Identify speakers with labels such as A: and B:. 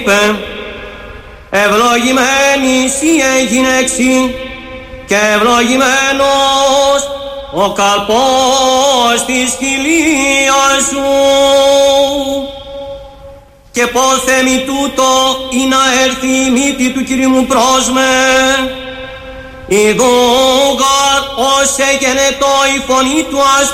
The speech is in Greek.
A: Ευλογημένη εσύ εγινέξη και ευλογημένος ο καρπός της χειλίας σου. Και πόθε μη τούτο ή να έρθει η μύτη του Κυρίου μου πρόσμε. Ιδούγαρ ως εγενετό η φωνή του